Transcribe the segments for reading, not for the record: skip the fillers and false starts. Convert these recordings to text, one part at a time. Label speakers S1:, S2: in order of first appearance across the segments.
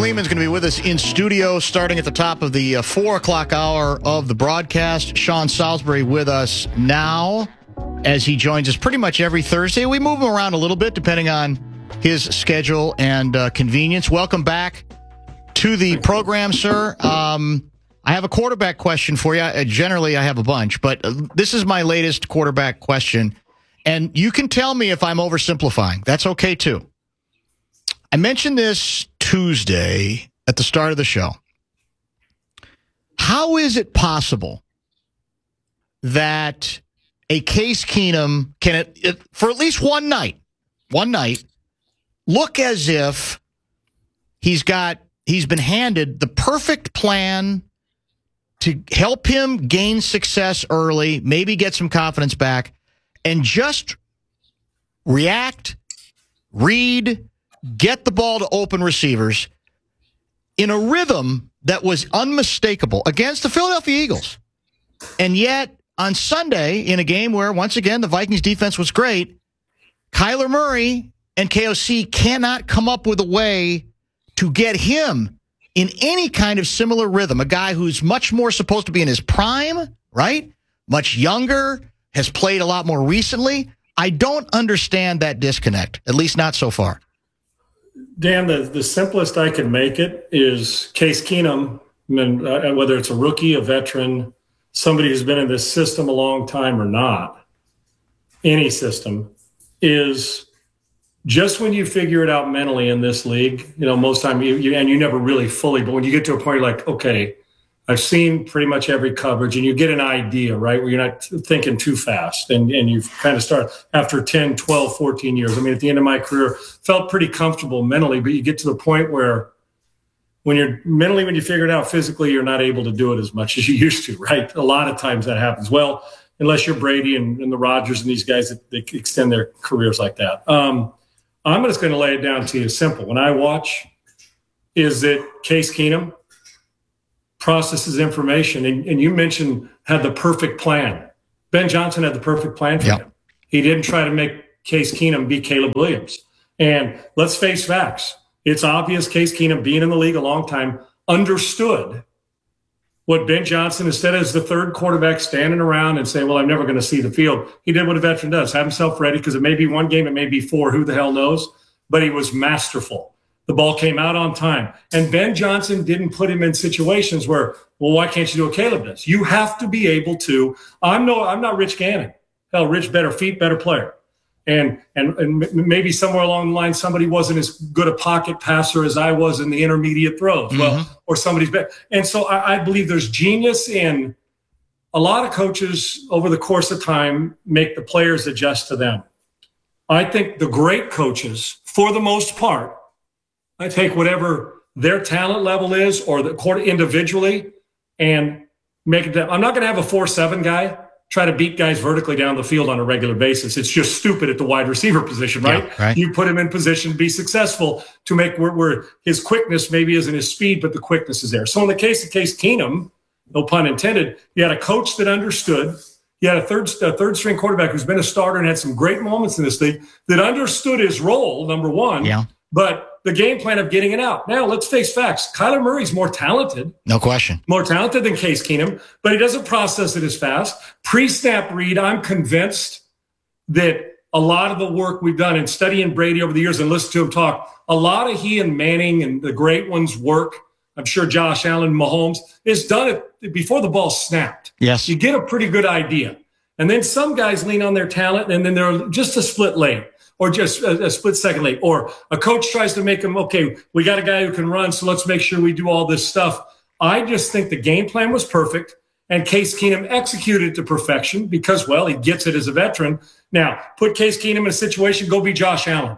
S1: Lehman's going to be with us in studio starting at the top of the 4 o'clock hour of the broadcast. Sean Salisbury with us now as he joins us pretty much every Thursday. We move him around a little bit depending on his schedule and convenience. Welcome back to the program, sir. I have a quarterback question for you. Generally, I have a bunch, but this is my latest quarterback question. And you can tell me if I'm oversimplifying. That's okay, too. I mentioned this Tuesday at the start of the show. How is it possible that a Case Keenum can, for at least one night, look as if he's been handed the perfect plan to help him gain success early, maybe get some confidence back, and just react, read, get the ball to open receivers in a rhythm that was unmistakable against the Philadelphia Eagles. And yet, on Sunday, in a game where, once again, the Vikings defense was great, Kyler Murray and KOC cannot come up with a way to get him in any kind of similar rhythm. A guy who's much more supposed to be in his prime, right? Much younger, has played a lot more recently. I don't understand that disconnect, at least not so far.
S2: Dan, the simplest I can make it is Case Keenum, whether it's a rookie, a veteran, somebody who's been in this system a long time or not, any system, is just when you figure it out mentally in this league, most time you never really fully, but when you get to a point you're like, okay, I've seen pretty much every coverage, and you get an idea, right, where you're not thinking too fast, and you kind of start after 10, 12, 14 years. I mean, at the end of my career, felt pretty comfortable mentally, but you get to the point where when you figure it out physically, you're not able to do it as much as you used to, right? A lot of times that happens. Well, unless you're Brady and the Rodgers and these guys that they extend their careers like that. I'm just going to lay it down to you simple. When I watch, is that Case Keenum processes information, and you mentioned had the perfect plan. Ben Johnson had the perfect plan for him. He didn't try to make Case Keenum be Caleb Williams. And let's face facts. It's obvious Case Keenum, being in the league a long time, understood what Ben Johnson, instead of as the third quarterback standing around and saying, well, I'm never going to see the field, he did what a veteran does, have himself ready, because it may be one game, it may be four, who the hell knows, but he was masterful. The ball came out on time. And Ben Johnson didn't put him in situations where, well, why can't you do what Caleb does? You have to be able to. I'm not Rich Gannon. Hell, Rich, better feet, better player. And maybe somewhere along the line, somebody wasn't as good a pocket passer as I was in the intermediate throws. Mm-hmm. Well, or somebody's better. And so I believe there's genius in a lot of coaches over the course of time make the players adjust to them. I think the great coaches, for the most part, I take whatever their talent level is or the court individually and make it. I'm not going to have a 4-7 guy try to beat guys vertically down the field on a regular basis. It's just stupid at the wide receiver position, right? Yeah, right. You put him in position to be successful to make where his quickness maybe isn't his speed, but the quickness is there. So in the case of Case Keenum, no pun intended, you had a coach that understood. You had a third string quarterback who's been a starter and had some great moments in this league that understood his role, number one. Yeah. But the game plan of getting it out. Now, let's face facts. Kyler Murray's more talented.
S1: No question.
S2: More talented than Case Keenum, but he doesn't process it as fast. Pre-snap read, I'm convinced that a lot of the work we've done in studying Brady over the years and listening to him talk, a lot of he and Manning and the great ones work, I'm sure Josh Allen, Mahomes, is done it before the ball snapped.
S1: Yes.
S2: You get a pretty good idea. And then some guys lean on their talent, and then they're just a split late. Or just a split second late, or a coach tries to make him, okay, we got a guy who can run, so let's make sure we do all this stuff. I just think the game plan was perfect, and Case Keenum executed to perfection because, well, he gets it as a veteran. Now, put Case Keenum in a situation, go be Josh Allen.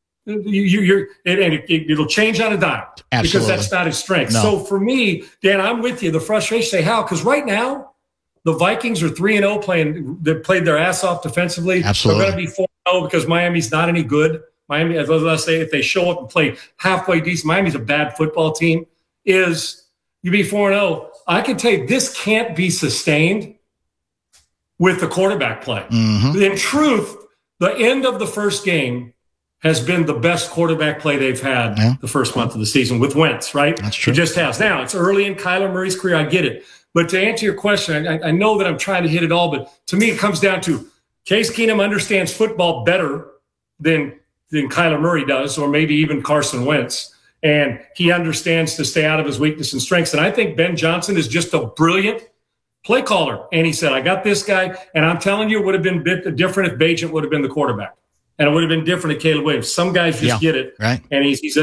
S2: It'll change on a dime.
S1: Absolutely.
S2: Because that's not his strength. No. So for me, Dan, I'm with you. The frustration, say how? Because right now, the Vikings are 3-0 they played their ass off defensively.
S1: Absolutely.
S2: They're going to be 4-0 because Miami's not any good. Miami, as I say, if they show up and play halfway decent, Miami's a bad football team. You be 4-0. I can tell you this can't be sustained with the quarterback play. Mm-hmm. In truth, the end of the first game has been the best quarterback play they've had the first month of the season with Wentz, right?
S1: That's true.
S2: It just has. Now, it's early in Kyler Murray's career. I get it. But to answer your question, I know that I'm trying to hit it all, but to me, it comes down to Case Keenum understands football better than Kyler Murray does, or maybe even Carson Wentz. And he understands to stay out of his weakness and strengths. And I think Ben Johnson is just a brilliant play caller. And he said, I got this guy. And I'm telling you, it would have been a bit different if Bagent would have been the quarterback. And it would have been different if Caleb Williams. Some guys just get it.
S1: Right.
S2: And he's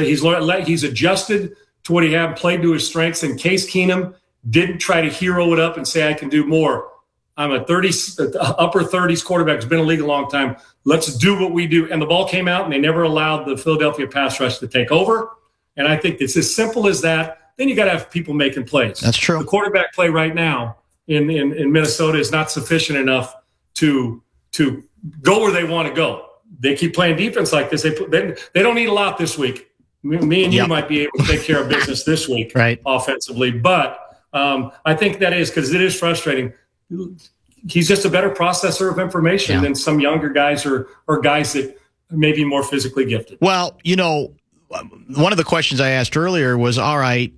S2: adjusted to what he had, played to his strengths. And Case Keenum didn't try to hero it up and say, I can do more. I'm a upper 30s quarterback who's been in the league a long time. Let's do what we do. And the ball came out, and they never allowed the Philadelphia pass rush to take over. And I think it's as simple as that. Then you got to have people making plays.
S1: That's true.
S2: The quarterback play right now in Minnesota is not sufficient enough to go where they want to go. They keep playing defense like this. They don't need a lot this week. Me and you might be able to take care of business this week offensively. But I think that is because it is frustrating. He's just a better processor of information than some younger guys or guys that may be more physically gifted.
S1: Well, one of the questions I asked earlier was, all right,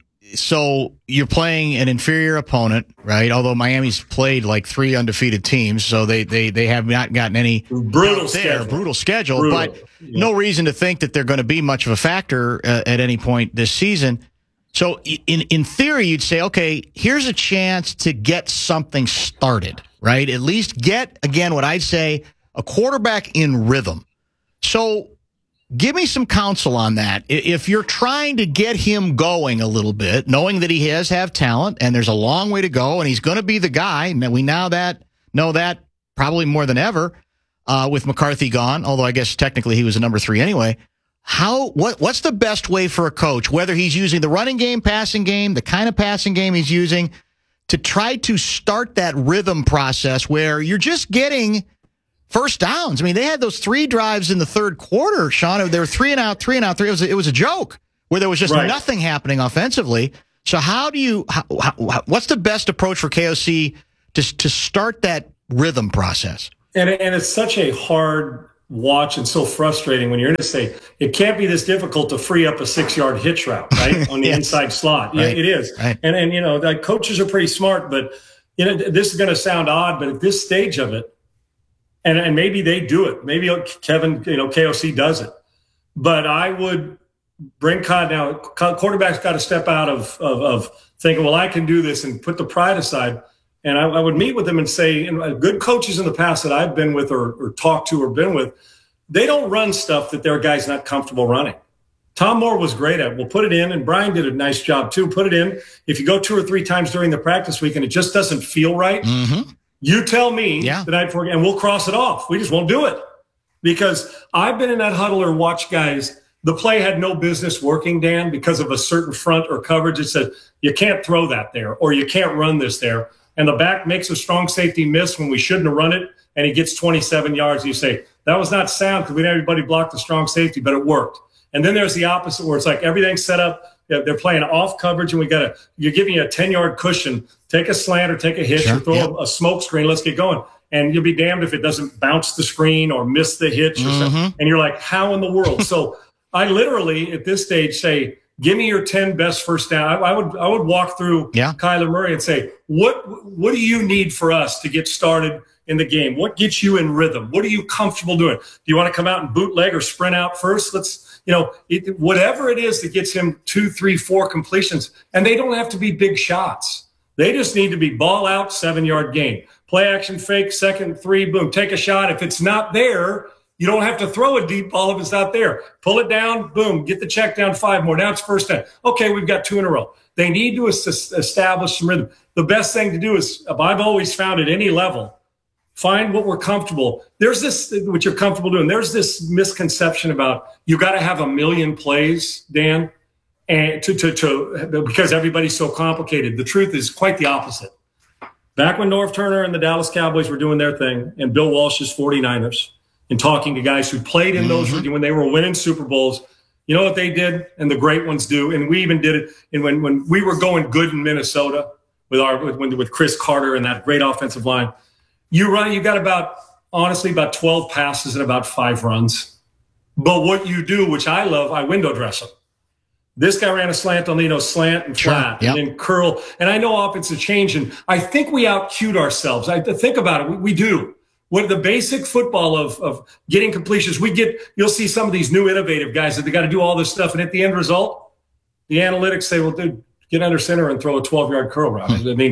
S1: so you're playing an inferior opponent, right? Although Miami's played like 3 undefeated teams, so they have not gotten any brutal schedule, but no reason to think that they're going to be much of a factor at any point this season. So in theory, you'd say, okay, here's a chance to get something started, right? At least get, again, what I'd say, a quarterback in rhythm. So give me some counsel on that. If you're trying to get him going a little bit, knowing that he have talent and there's a long way to go and he's going to be the guy, and we know that probably more than ever with McCarthy gone, although I guess technically he was a number 3 anyway. What's the best way for a coach, whether he's using the running game, passing game, the kind of passing game he's using, to try to start that rhythm process where you're just getting first downs? I mean, they had those 3 drives in the third quarter, Sean. They were 3 and out. It was a joke where there was just nothing happening offensively. So what's the best approach for KOC to start that rhythm process? And
S2: it's such a hard watch and so frustrating when you're in a state. It can't be this difficult to free up a 6-yard hitch route, right, on the inside slot.
S1: Right.
S2: Yeah, it is.
S1: Right.
S2: And the coaches are pretty smart, but this is going to sound odd, but at this stage of it, and maybe they do it. Maybe Kevin, KOC does it. But I would bring now. Quarterback's got to step out of thinking, well, I can do this, and put the pride aside. And I would meet with them and say, good coaches in the past that I've been with or talked to or been with, they don't run stuff that their guy's not comfortable running. Tom Moore was great at it. We'll put it in, and Brian did a nice job too. Put it in. If you go 2 or 3 times during the practice week and it just doesn't feel right, you tell me the night before, and we'll cross it off. We just won't do it. Because I've been in that huddle or watched guys, the play had no business working, Dan, because of a certain front or coverage. It said, you can't throw that there, or you can't run this there. And the back makes a strong safety miss when we shouldn't have run it, and he gets 27 yards. You say, that was not sound because we didn't have everybody block the strong safety, but it worked. And then there's the opposite where it's like everything's set up. They're playing off coverage, and you're giving you a 10-yard cushion. Take a slant or take a hitch or throw a smoke screen. Let's get going. And you'll be damned if it doesn't bounce the screen or miss the hitch or something. And you're like, how in the world? So I literally at this stage say, give me your 10 best first down. I would walk through Kyler Murray and say, what do you need for us to get started in the game? What gets you in rhythm? What are you comfortable doing? Do you want to come out and bootleg or sprint out first? Whatever it is that gets him 2, 3, 4 completions. And they don't have to be big shots. They just need to be ball out, 7-yard gain. Play action fake, 2nd, 3, boom, take a shot. If it's not there, you don't have to throw a deep ball if it's not there. Pull it down, boom, get the check down 5 more. Now it's first down. Okay, we've got 2 in a row. They need to establish some rhythm. The best thing to do is, I've always found at any level, find what we're comfortable. There's this, what you're comfortable doing. There's this misconception about you got to have a million plays, Dan, and because everybody's so complicated. The truth is quite the opposite. Back when Norv Turner and the Dallas Cowboys were doing their thing, and Bill Walsh's 49ers, and talking to guys who played in those when they were winning Super Bowls, you know what they did, and the great ones do, and we even did it. And when we were going good in Minnesota with Chris Carter and that great offensive line, you got about 12 passes and about 5 runs. But what you do, which I love, I window dress them. This guy ran a slant on, slant and flat, and then curl. And I know offensive change, and I think we out-cued ourselves. I think about it. We do. What the basic football of getting completions, you'll see some of these new innovative guys that they got to do all this stuff. And at the end result, the analytics say, well, dude, get under center and throw a 12-yard curl route.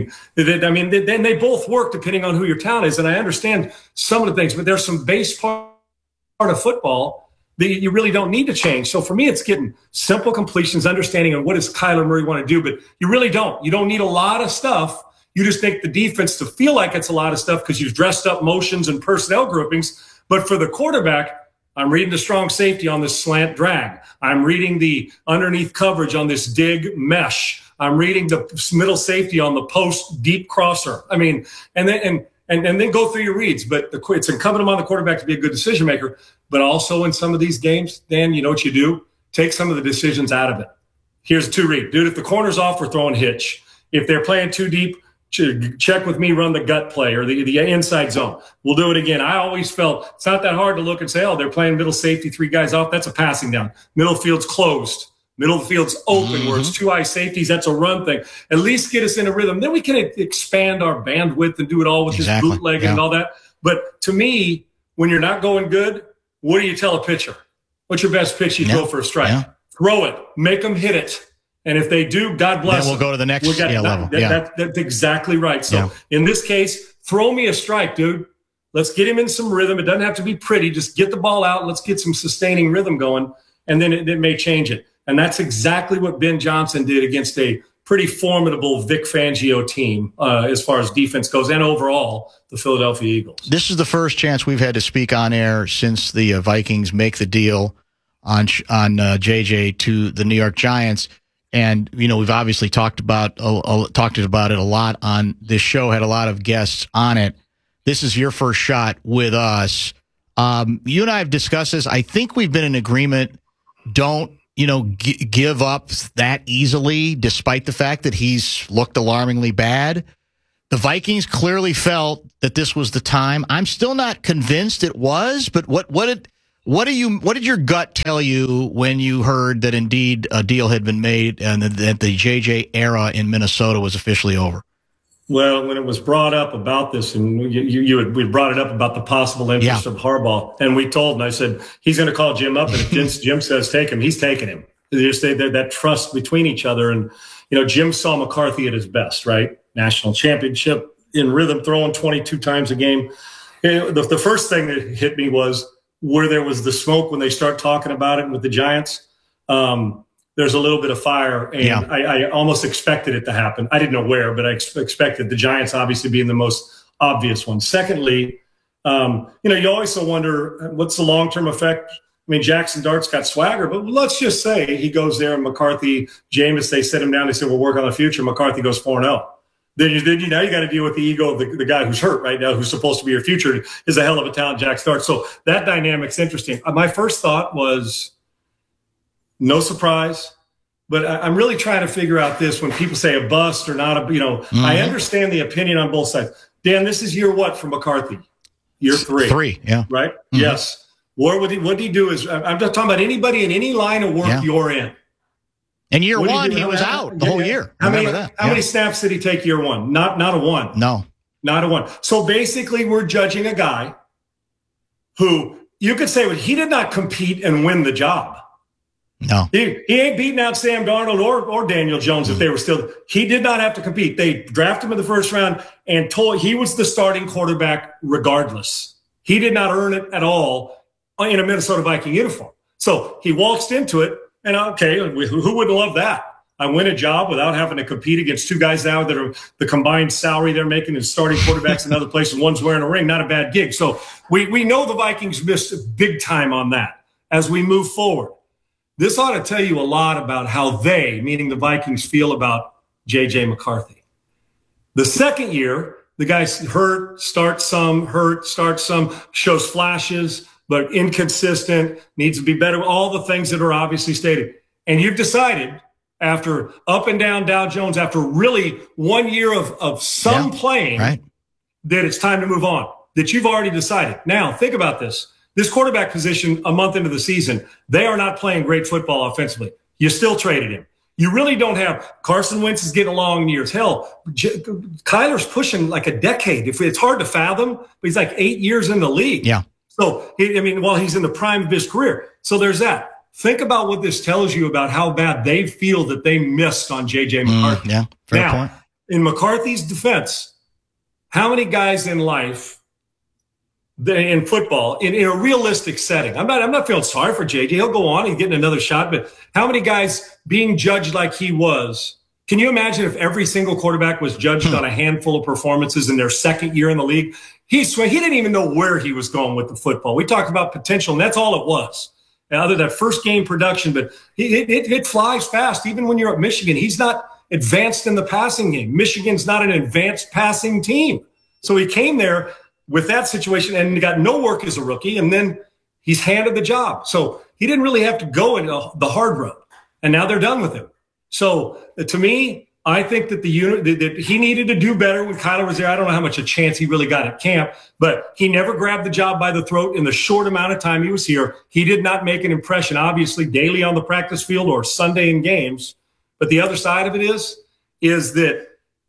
S2: Then they both work depending on who your talent is. And I understand some of the things, but there's some base part of football that you really don't need to change. So for me, it's getting simple completions, understanding of what does Kyler Murray want to do, but you really don't. You don't need a lot of stuff. You just make the defense to feel like it's a lot of stuff because you've dressed up motions and personnel groupings. But for the quarterback, I'm reading the strong safety on this slant drag. I'm reading the underneath coverage on this dig mesh. I'm reading the middle safety on the post deep crosser. And then go through your reads. But it's incumbent upon the quarterback to be a good decision maker. But also in some of these games, Dan, you know what you do? Take some of the decisions out of it. Here's a 2-read. Dude, if the corner's off, we're throwing hitch. If they're playing too deep, check with me, run the gut play or the inside zone. We'll do it again. I always felt it's not that hard to look and say, oh, they're playing middle safety, 3 guys off. That's a passing down. Middle field's closed. Middle of the field's open where it's 2 high safeties. That's a run thing. At least get us in a rhythm. Then we can expand our bandwidth and do it all with this bootleg and all that. But to me, when you're not going good, what do you tell a pitcher? What's your best pitch you throw for a strike? Yeah. Throw it. Make them hit it. And if they do, God bless them.
S1: Then we'll go to the next level.
S2: That's exactly right. So in this case, throw me a strike, dude. Let's get him in some rhythm. It doesn't have to be pretty. Just get the ball out. Let's get some sustaining rhythm going. And then it may change it. And that's exactly what Ben Johnson did against a pretty formidable Vic Fangio team as far as defense goes and overall the Philadelphia Eagles.
S1: This is the first chance we've had to speak on air since the Vikings make the deal on JJ to the New York Giants. And, we've obviously talked about it a lot on this show, had a lot of guests on it. This is your first shot with us. You and I have discussed this. I think we've been in agreement. Don't, give up that easily, despite the fact that he's looked alarmingly bad. The Vikings clearly felt that this was the time. I'm still not convinced it was, but what did your gut tell you when you heard that indeed a deal had been made and that the JJ era in Minnesota was officially over?
S2: Well, when it was brought up about this, and we brought it up about the possible interest of Harbaugh, and we told him, I said, he's going to call Jim up, and if Jim says take him, he's taking him. There's that trust between each other. And, Jim saw McCarthy at his best, right? National championship in rhythm, throwing 22 times a game. The first thing that hit me was where there was the smoke when they start talking about it with the Giants. There's a little bit of fire, and I almost expected it to happen. I didn't know where, but I expected the Giants obviously being the most obvious one. Secondly, you always wonder what's the long-term effect. I mean, Jackson Dart's got swagger, but let's just say he goes there and McCarthy, Jameis, they sit him down. They said, we'll work on the future. McCarthy goes 4-0. Then you got to deal with the ego of the guy who's hurt right now, who's supposed to be your future, is a hell of a talent, Jackson Dart. So that dynamic's interesting. My first thought was no surprise, but I'm really trying to figure out this when people say a bust or not I understand the opinion on both sides. Dan, this is year what for McCarthy? Year 3.
S1: 3, yeah.
S2: Right? Mm-hmm. Yes. What did he do is, I'm just talking about anybody in any line of work you're in.
S1: And year 1, he was out the whole year.
S2: How many snaps did he take year 1? Not a one.
S1: No.
S2: Not a one. So basically, we're judging a guy who you could say he did not compete and win the job.
S1: No.
S2: He ain't beating out Sam Darnold or Daniel Jones if they were still. He did not have to compete. They drafted him in the first round and told he was the starting quarterback regardless. He did not earn it at all in a Minnesota Viking uniform. So he waltzed into it, and okay, who wouldn't love that? I win a job without having to compete against 2 guys now that are the combined salary they're making and starting quarterbacks in other places. One's wearing a ring, not a bad gig. So we know the Vikings missed big time on that as we move forward. This ought to tell you a lot about how they, meaning the Vikings, feel about J.J. McCarthy. The second year, the guy's hurt, starts some, shows flashes, but inconsistent, needs to be better, all the things that are obviously stated. And you've decided, after up and down Dow Jones, after really 1 year of some playing, that it's time to move on, that you've already decided. Now, think about this. This quarterback position, a month into the season, they are not playing great football offensively. You still traded him. You really don't have – Carson Wentz is getting along in years. Hell, Kyler's pushing like a decade. It's hard to fathom, but he's like 8 years in the league.
S1: Yeah.
S2: So, while he's in the prime of his career. So there's that. Think about what this tells you about how bad they feel that they missed on J.J. McCarthy.
S1: Yeah, fair point.
S2: In McCarthy's defense, how many guys in life – in football, in a realistic setting, I'm not feeling sorry for JJ. He'll go on and get another shot. But how many guys being judged like he was? Can you imagine if every single quarterback was judged on a handful of performances in their second year in the league? He didn't even know where he was going with the football. We talked about potential, and that's all it was. Other than that first game production, but it flies fast. Even when you're at Michigan, he's not advanced in the passing game. Michigan's not an advanced passing team. So he came there with that situation and got no work as a rookie, and then he's handed the job. So he didn't really have to go in the hard road, and now they're done with him. So to me, I think that that he needed to do better when Kyler was there. I don't know how much a chance he really got at camp, but he never grabbed the job by the throat in the short amount of time he was here. He did not make an impression, obviously, daily on the practice field or Sunday in games. But the other side of it is that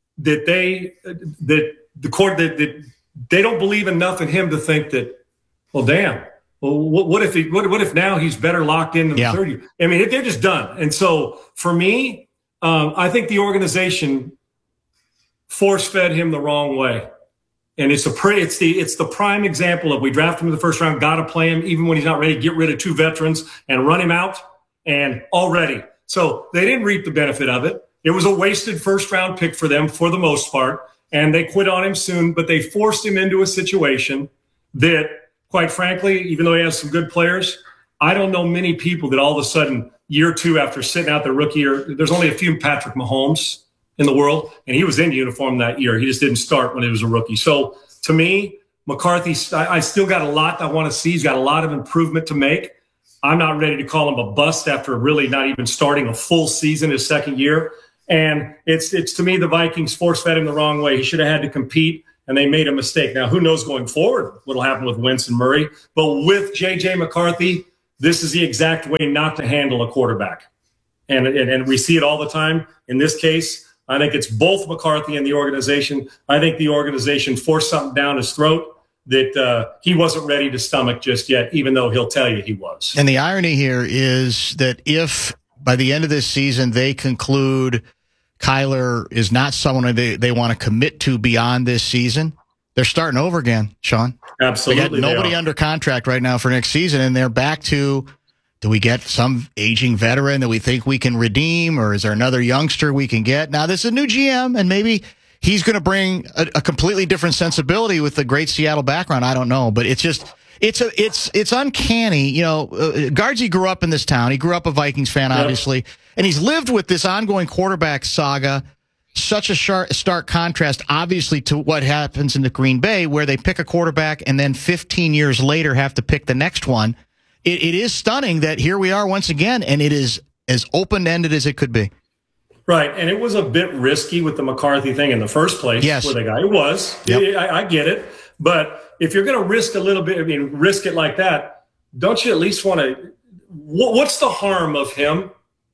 S2: they don't believe enough in him to think that, well, damn. Well, what if now he's better locked in the third year? I mean, they're just done. And so for me, I think the organization force-fed him the wrong way. And it's the prime example of we draft him in the first round, got to play him even when he's not ready, get rid of two veterans and run him out and already. So they didn't reap the benefit of it. It was a wasted first-round pick for them for the most part. And they quit on him soon, but they forced him into a situation that, quite frankly, even though he has some good players, I don't know many people that all of a sudden, year two after sitting out their rookie year, there's only a few Patrick Mahomes in the world, and he was in uniform that year. He just didn't start when he was a rookie. So to me, McCarthy, I still got a lot I want to see. He's got a lot of improvement to make. I'm not ready to call him a bust after really not even starting a full season his second year. And it's to me, the Vikings force-fed him the wrong way. He should have had to compete, and they made a mistake. Now, who knows going forward what will happen with Wentz and Murray. But with J.J. McCarthy, this is the exact way not to handle a quarterback. And we see it all the time. In this case, I think it's both McCarthy and the organization. I think the organization forced something down his throat that he wasn't ready to stomach just yet, even though he'll tell you he was.
S1: And the irony here is that if by the end of this season they conclude Kyler is not someone they want to commit to beyond this season, they're starting over again, Sean.
S2: Absolutely.
S1: They got nobody under contract right now for next season, and they're back to, do we get some aging veteran that we think we can redeem, or is there another youngster we can get? Now, this is a new GM, and maybe he's going to bring a completely different sensibility with the great Seattle background. I don't know, but it's just it's uncanny. You know, Guardsy grew up in this town. He grew up a Vikings fan, obviously, and he's lived with this ongoing quarterback saga. Such a stark contrast, obviously, to what happens in the Green Bay, where they pick a quarterback and then 15 years later have to pick the next one. It is stunning that here we are once again, and it is as open-ended as it could be.
S2: Right, and it was a bit risky with the McCarthy thing in the first place.
S1: Yes.
S2: For the guy. It was.
S1: Yep.
S2: I get it. But if you're going to risk a little bit, I mean, risk it like that, don't you at least want to – what's the harm of him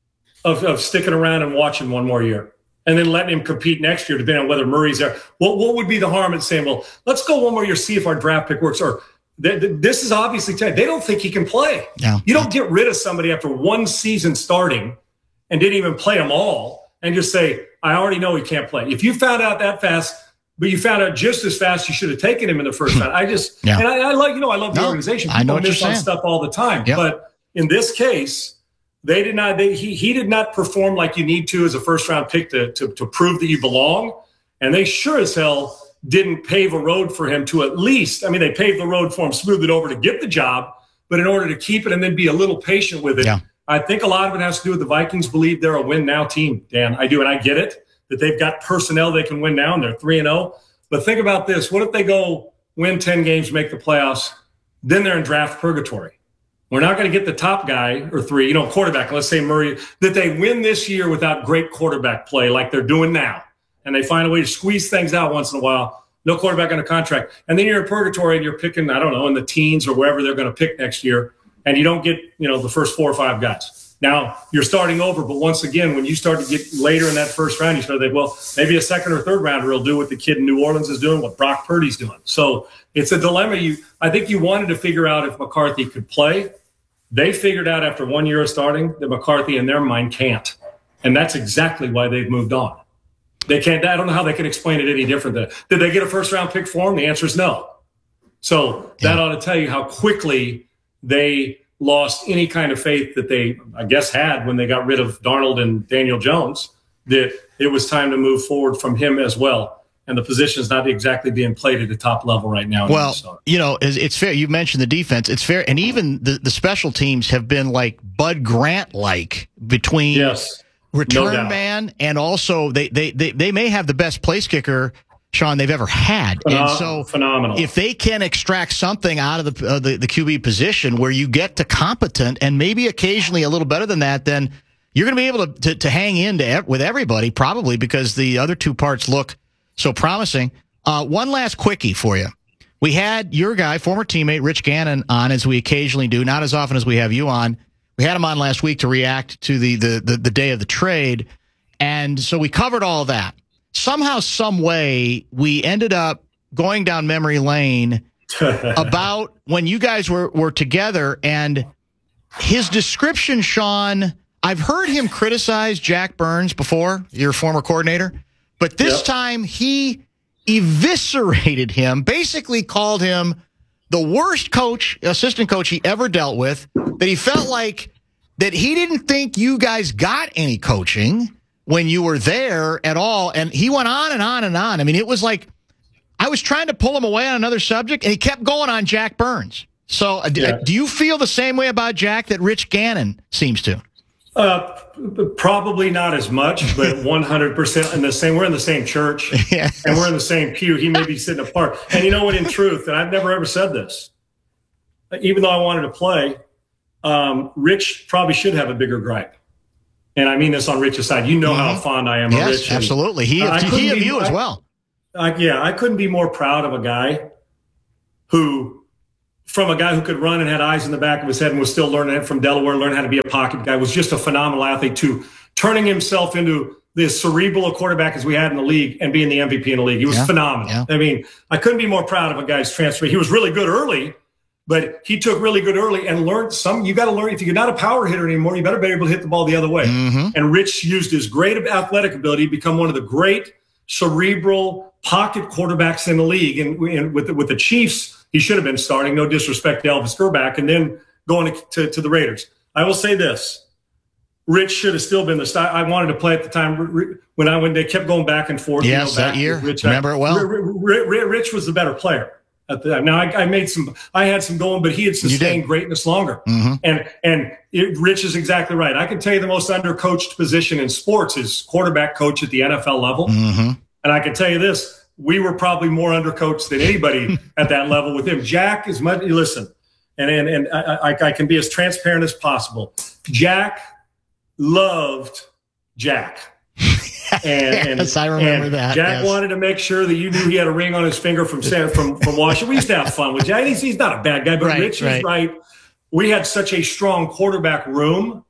S2: of sticking around and watching one more year? And then letting him compete next year, depending on whether Murray's there. What would be the harm in saying, well, let's go one more year, see if our draft pick works? Or this is obviously – they don't think he can play.
S1: Yeah.
S2: You don't get rid of somebody after one season starting and didn't even play them all and just say, I already know he can't play. If you found out that fast, but you found out just as fast, you should have taken him in the first round. I just and I like, I love the organization. People
S1: I know what
S2: miss
S1: you're
S2: on
S1: saying.
S2: stuff all the time.
S1: Yep.
S2: But in this case – they did not. He did not perform like you need to as a first-round pick to prove that you belong, and they sure as hell didn't pave a road for him to at least. I mean, they paved the road for him, smoothed it over to get the job, but in order to keep it and then be a little patient with it, I think a lot of it has to do with the Vikings believe they're a win-now team. Dan, I do, and I get it that they've got personnel they can win now, and they're 3-0. But think about this: what if they go win 10 games, make the playoffs, then they're in draft purgatory? We're not going to get the top guy or three, quarterback, let's say Murray, that they win this year without great quarterback play like they're doing now. And they find a way to squeeze things out once in a while. no quarterback on a contract. And then you're in purgatory and you're picking, I don't know, in the teens or wherever they're going to pick next year. And you don't get, the first 4 or 5 guys. Now you're starting over. But once again, when you start to get later in that first round, you start to think, well, maybe a second or third rounder will do what the kid in New Orleans is doing, what Brock Purdy's doing. So it's a dilemma. I think you wanted to figure out if McCarthy could play. They figured out after 1 year of starting that McCarthy in their mind can't. And that's exactly why they've moved on. They can't. I don't know how they can explain it any different. Did they get a first-round pick for him? The answer is no. So that ought to tell you how quickly they lost any kind of faith that they, I guess, had when they got rid of Darnold and Daniel Jones, that it was time to move forward from him as well. And the position's not exactly being played at the top level right now.
S1: Well, it's fair. You mentioned the defense. It's fair. And even the special teams have been like Bud Grant-like between return man and also they may have the best place kicker, Sean, they've ever had. And so
S2: phenomenal.
S1: If they can extract something out of the QB position where you get to competent and maybe occasionally a little better than that, then you're going to be able to hang in with everybody probably because the other two parts look so promising. One last quickie for you. We had your guy, former teammate Rich Gannon, on, as we occasionally do, not as often as we have you on. We had him on last week to react to the day of the trade, and so we covered all of that. Somehow, some way, we ended up going down memory lane about when you guys were together, and his description, Sean, I've heard him criticize Jack Burns before, your former coordinator, but this time he eviscerated him, basically called him the worst assistant coach he ever dealt with, that he felt like that he didn't think you guys got any coaching when you were there at all. And he went on and on and on. I mean, it was like I was trying to pull him away on another subject, and he kept going on Jack Burns. So do you feel the same way about Jack that Rich Gannon seems to?
S2: Probably not as much, but 100% in the same. We're in the same church, and we're in the same pew. He may be sitting apart. And you know what? In truth, and I've never ever said this, even though I wanted to play, Rich probably should have a bigger gripe. And I mean this on Rich's side. You know how fond I am of Rich.
S1: Yes, absolutely. He of you as well.
S2: I couldn't be more proud of a guy who could run and had eyes in the back of his head and was still learning from Delaware, learning how to be a pocket guy, was just a phenomenal athlete too, turning himself into this cerebral a quarterback as we had in the league and being the MVP in the league. He was phenomenal. Yeah. I mean, I couldn't be more proud of a guy's transfer. He was really good early, but he took really good early and learned you got to learn, if you're not a power hitter anymore, you better be able to hit the ball the other way. Mm-hmm. And Rich used his great athletic ability to become one of the great cerebral pocket quarterbacks in the league. And with the Chiefs, he should have been starting, no disrespect to Elvis Grbac, and then going to the Raiders. I will say this. Rich should have still been the star. I wanted to play at the time when they kept going back and forth.
S1: Yes, that year.
S2: Rich,
S1: remember it well.
S2: Rich was the better player at the time. Now, I had some going, but he had sustained greatness longer. Mm-hmm. Rich is exactly right. I can tell you the most undercoached position in sports is quarterback coach at the NFL level. Mm-hmm. And I can tell you this. We were probably more undercoached than anybody at that level with him. Jack is much. Listen, and I can be as transparent as possible. Jack loved Jack.
S1: Yes, I remember that.
S2: Jack wanted to make sure that you knew he had a ring on his finger from Washington. We used to have fun with Jack. He's not a bad guy, but Rich is right. We had such a strong quarterback room.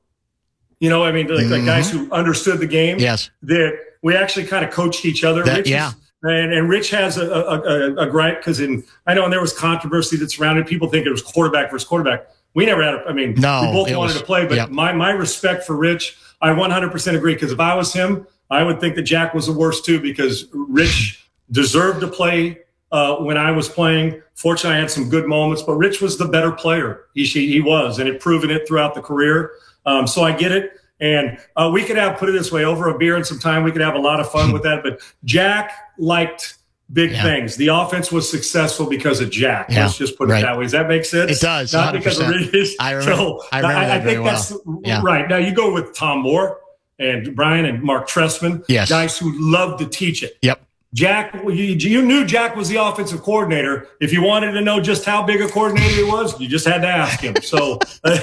S2: Like guys who understood the game.
S1: Yes,
S2: that we actually kind of coached each other. And Rich has a gripe because I know, and there was controversy that surrounded people think it was quarterback versus quarterback. We never had we both wanted to play, but my respect for Rich, I 100% agree, because if I was him, I would think that Jack was the worst too, because Rich deserved to play when I was playing. Fortunately, I had some good moments, but Rich was the better player. He was, and it proven it throughout the career. So I get it. And we could put it this way, over a beer and some time, we could have a lot of fun with that. But Jack liked big things. The offense was successful because of Jack. Let's just put it that way. Does that make sense?
S1: It does.
S2: Not 100%. Because of Rich.
S1: I remember
S2: I think that's right. Now you go with Tom Moore and Brian and Mark Trestman, guys who love to teach it.
S1: Yep.
S2: Jack, you knew Jack was the offensive coordinator. If you wanted to know just how big a coordinator he was, you just had to ask him. So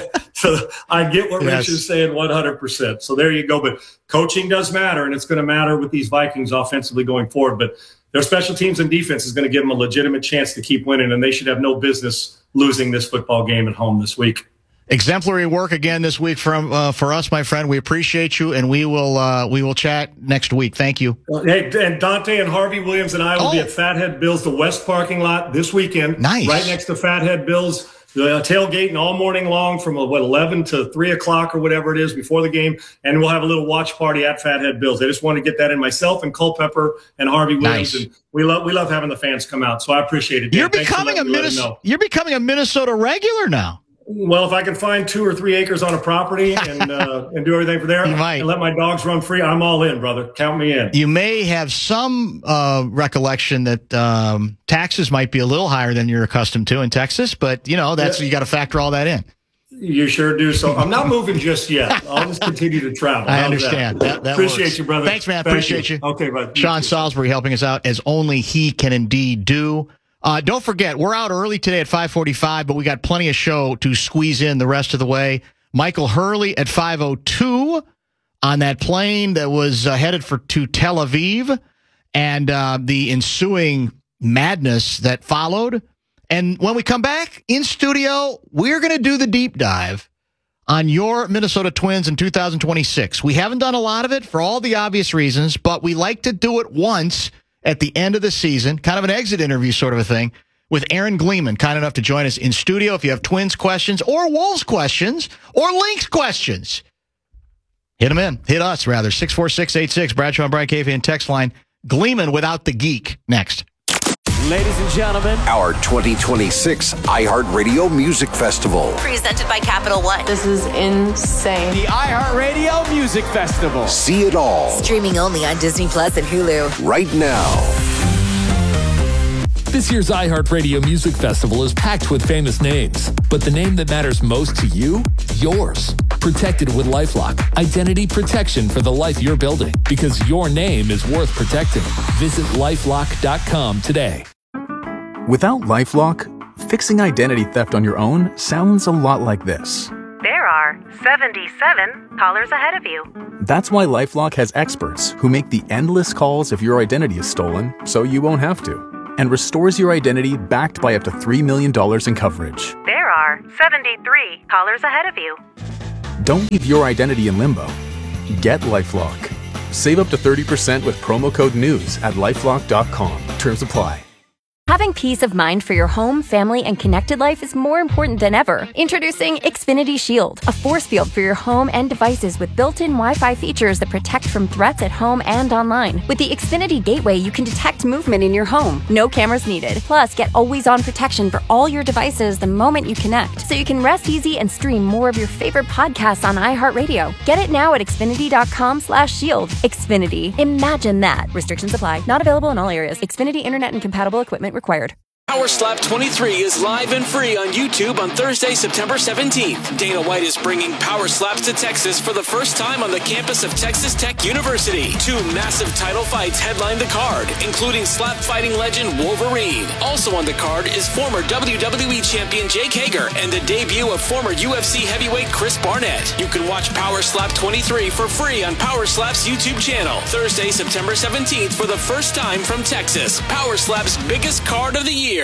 S2: I get what Rich is saying 100%. So there you go. But coaching does matter, and it's going to matter with these Vikings offensively going forward. But their special teams and defense is going to give them a legitimate chance to keep winning, and they should have no business losing this football game at home this week.
S1: Exemplary work again this week for us, my friend. We appreciate you, and we will chat next week. Thank you.
S2: Hey, and Dante and Harvey Williams and I will be at Fathead Bill's, the West parking lot this weekend.
S1: Nice.
S2: Right next to Fathead Bill's. The tailgating all morning long from 11 to 3 o'clock or whatever it is before the game, and we'll have a little watch party at Fathead Bill's. I just want to get that in, myself and Culpepper and Harvey Williams, and we love having the fans come out. So I appreciate it. Dan,
S1: you're becoming a Minnesota regular now.
S2: Well, if I can find 2 or 3 acres on a property and do everything for there, and let my dogs run free, I'm all in, brother. Count me in. You
S1: may have some recollection that taxes might be a little higher than you're accustomed to in Texas, but you got to factor all that in.
S2: You sure do. So I'm not moving just yet. I'll just continue to travel.
S1: I understand. That
S2: appreciate
S1: works.
S2: You, brother.
S1: Thanks, man. Appreciate you.
S2: Okay, bud.
S1: Sean Salisbury helping us out as only he can indeed do. Don't forget, we're out early today at 5:45, but we got plenty of show to squeeze in the rest of the way. Michael Hurley at 5:02 on that plane that was headed to Tel Aviv, and the ensuing madness that followed. And when we come back in studio, we're going to do the deep dive on your Minnesota Twins in 2026. We haven't done a lot of it for all the obvious reasons, but we like to do it once at the end of the season, kind of an exit interview sort of a thing, with Aaron Gleeman, kind enough to join us in studio. If you have Twins questions or Wolves questions or Lynx questions, hit them in. Hit us, rather. 64686, Bradshaw and Brian Cavean text line. Gleeman without the geek. Next.
S3: Ladies and gentlemen,
S4: our 2026 iHeartRadio Music Festival.
S5: Presented by Capital One.
S6: This is insane.
S3: The iHeartRadio Music Festival.
S4: See it all.
S5: Streaming only on Disney Plus and Hulu.
S4: Right now.
S7: This year's iHeartRadio Music Festival is packed with famous names, but the name that matters most to you? Yours. Protected with LifeLock. Identity protection for the life you're building, because your name is worth protecting. Visit LifeLock.com today.
S8: Without LifeLock, fixing identity theft on your own sounds a lot like this.
S9: There are 77 callers ahead of you.
S8: That's why LifeLock has experts who make the endless calls if your identity is stolen, so you won't have to, and restores your identity backed by up to $3 million in coverage.
S9: There are 73 callers ahead of you.
S8: Don't leave your identity in limbo. Get LifeLock. Save up to 30% with promo code NEWS at LifeLock.com. Terms apply.
S10: Having peace of mind for your home, family, and connected life is more important than ever. Introducing Xfinity Shield, a force field for your home and devices with built-in Wi-Fi features that protect from threats at home and online. With the Xfinity Gateway, you can detect movement in your home. No cameras needed. Plus, get always-on protection for all your devices the moment you connect, so you can rest easy and stream more of your favorite podcasts on iHeartRadio. Get it now at Xfinity.com/shield. Xfinity. Imagine that. Restrictions apply. Not available in all areas. Xfinity Internet and compatible equipment required.
S11: Power Slap 23 is live and free on YouTube on Thursday, September 17th. Dana White is bringing Power Slaps to Texas for the first time on the campus of Texas Tech University. 2 massive title fights headline the card, including slap fighting legend Wolverine. Also on the card is former WWE champion Jake Hager and the debut of former UFC heavyweight Chris Barnett. You can watch Power Slap 23 for free on Power Slap's YouTube channel. Thursday, September 17th for the first time from Texas. Power Slap's biggest card of the year.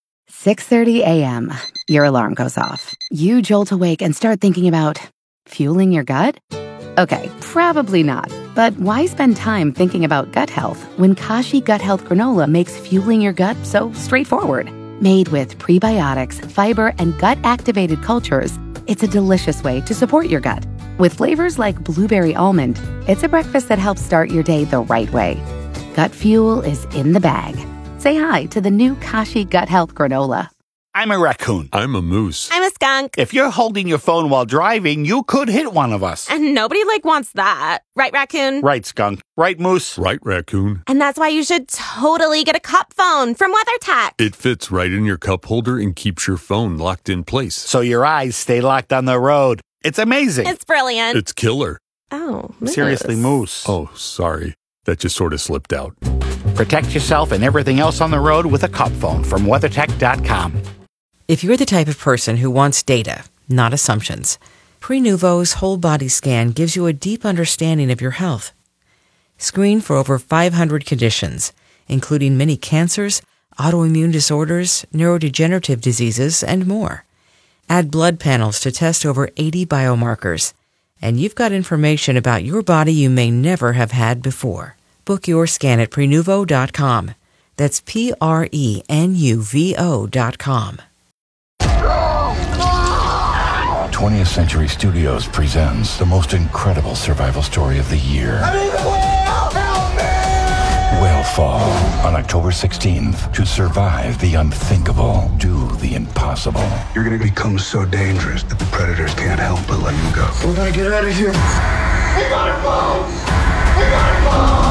S12: 6:30 a.m. Your alarm goes off. You jolt awake and start thinking about fueling your gut? Okay, probably not. But why spend time thinking about gut health when Kashi Gut Health Granola makes fueling your gut so straightforward? Made with prebiotics, fiber, and gut-activated cultures, it's a delicious way to support your gut. With flavors like blueberry almond, it's a breakfast that helps start your day the right way. Gut fuel is in the bag. Say hi to the new Kashi Gut Health Granola.
S13: I'm a raccoon.
S14: I'm a moose.
S15: I'm a skunk.
S13: If you're holding your phone while driving, you could hit one of us.
S15: And nobody wants that. Right, raccoon?
S13: Right, skunk. Right, moose?
S14: Right, raccoon.
S15: And that's why you should totally get a cup phone from WeatherTech.
S14: It fits right in your cup holder and keeps your phone locked in place.
S13: So your eyes stay locked on the road. It's amazing.
S15: It's brilliant.
S14: It's killer.
S15: Oh, moose.
S13: Seriously, moose.
S14: Oh, sorry. That just sort of slipped out.
S13: Protect yourself and everything else on the road with a cup phone from WeatherTech.com.
S16: If you're the type of person who wants data, not assumptions, Prenuvo's whole body scan gives you a deep understanding of your health. Screen for over 500 conditions. including many cancers, autoimmune disorders, neurodegenerative diseases, and more. Add blood panels to test over 80 biomarkers, and you've got information about your body you may never have had before. Book your scan at Prenuvo.com. That's Prenuvo.com.
S17: 20th Century Studios presents the most incredible survival story of the year. I'm in the whale! Help me! Whalefall on October 16th. To survive the unthinkable, do the impossible.
S18: You're going to become so dangerous that the predators can't help but let you go.
S17: We're going to get out of here.
S18: We gotta go! We gotta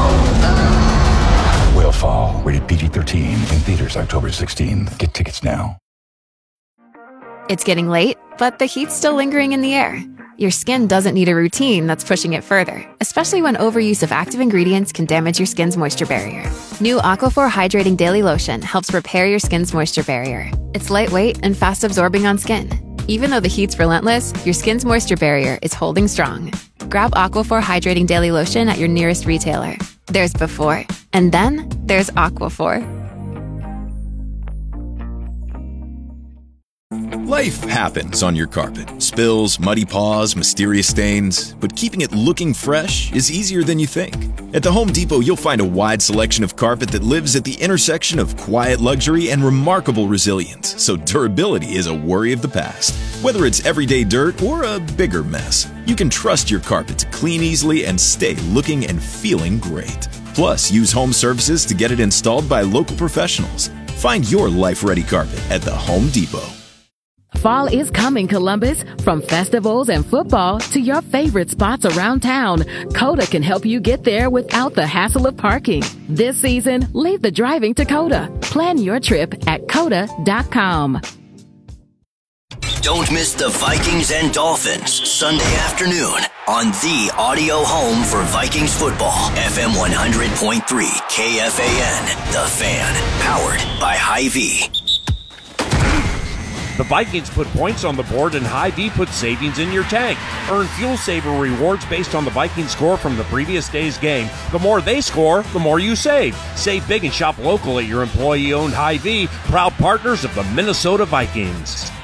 S18: go!
S17: Whalefall, rated PG-13, in theaters October 16th. Get tickets now.
S19: It's getting late, but the heat's still lingering in the air. Your skin doesn't need a routine that's pushing it further, especially when overuse of active ingredients can damage your skin's moisture barrier. New Aquaphor Hydrating Daily Lotion helps repair your skin's moisture barrier. It's lightweight and fast absorbing on skin. Even though the heat's relentless, your skin's moisture barrier is holding strong. Grab Aquaphor Hydrating Daily Lotion at your nearest retailer. There's before, and then there's Aquaphor.
S20: Life happens on your carpet. Spills, muddy paws, mysterious stains. But keeping it looking fresh is easier than you think. At the Home Depot, you'll find a wide selection of carpet that lives at the intersection of quiet luxury and remarkable resilience. So durability is a worry of the past. Whether it's everyday dirt or a bigger mess, you can trust your carpet to clean easily and stay looking and feeling great. Plus, use home services to get it installed by local professionals. Find your life-ready carpet at the Home Depot.
S21: Fall is coming, Columbus. From festivals and football to your favorite spots around town, Coda can help you get there without the hassle of parking. This season, leave the driving to Coda. Plan your trip at Coda.com.
S22: Don't miss the Vikings and Dolphins Sunday afternoon on the audio home for Vikings football. FM 100.3 KFAN, The Fan, powered by Hy-Vee.
S23: The Vikings put points on the board and Hy-Vee put savings in your tank. Earn Fuel Saver rewards based on the Vikings score from the previous day's game. The more they score, the more you save. Save big and shop local at your employee-owned Hy-Vee, proud partners of the Minnesota Vikings.